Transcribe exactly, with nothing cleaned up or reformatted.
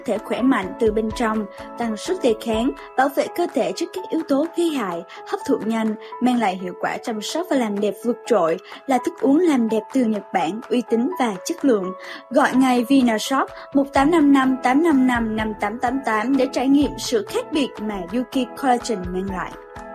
thể khỏe mạnh từ bên trong, tăng sức đề kháng, bảo vệ cơ thể trước các yếu tố gây hại, hấp thụ nhanh, mang lại hiệu quả chăm sóc và làm đẹp vượt trội, là thức uống làm đẹp từ Nhật Bản, uy tín và chất lượng. Gọi ngay Vinashop một tám năm năm tám năm năm năm tám tám tám để trải nghiệm sự khác biệt mà Yuki Collagen mang lại.